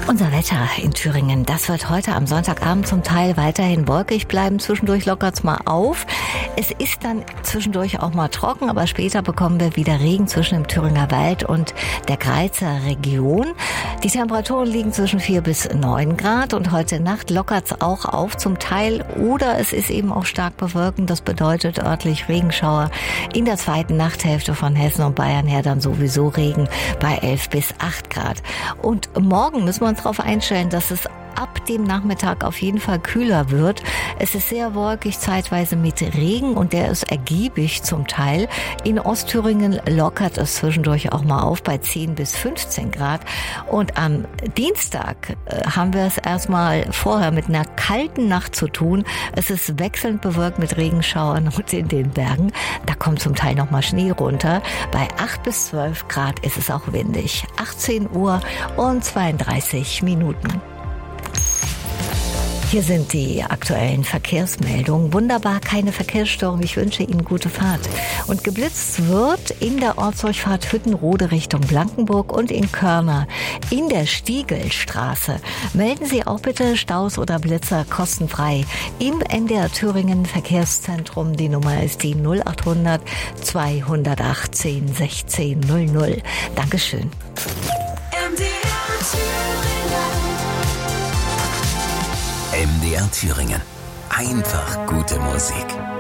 Unser Wetter in Thüringen, das wird heute am Sonntagabend zum Teil weiterhin wolkig bleiben. Zwischendurch lockert's mal auf. Es ist dann zwischendurch auch mal trocken, aber später bekommen wir wieder Regen zwischen dem Thüringer Wald und der Greizer Region. Die Temperaturen liegen zwischen 4 bis 9 Grad und heute Nacht lockert's auch auf zum Teil oder es ist eben auch stark bewölkend. Das bedeutet örtlich Regenschauer. In der zweiten Nachthälfte von Hessen und Bayern her dann sowieso Regen bei 11 bis 8 Grad. Und morgen müssen wir uns darauf einstellen, dass es ab dem Nachmittag auf jeden Fall kühler wird. Es ist sehr wolkig, zeitweise mit Regen und der ist ergiebig zum Teil. In Ostthüringen lockert es zwischendurch auch mal auf bei 10 bis 15 Grad. Und am Dienstag haben wir es erstmal vorher mit einer kalten Nacht zu tun. Es ist wechselnd bewölkt mit Regenschauern und in den Bergen. Da kommt zum Teil noch mal Schnee runter. Bei 8 bis 12 Grad ist es auch windig. 18 Uhr und 32 Minuten. Hier sind die aktuellen Verkehrsmeldungen. Wunderbar, keine Verkehrsstörung. Ich wünsche Ihnen gute Fahrt. Und geblitzt wird in der Ortsdurchfahrt Hüttenrode Richtung Blankenburg und in Körner in der Stiegelstraße. Melden Sie auch bitte Staus oder Blitzer kostenfrei im NDR Thüringen Verkehrszentrum. Die Nummer ist die 0800 218 16 00. Dankeschön. MDR Thüringen. Einfach gute Musik.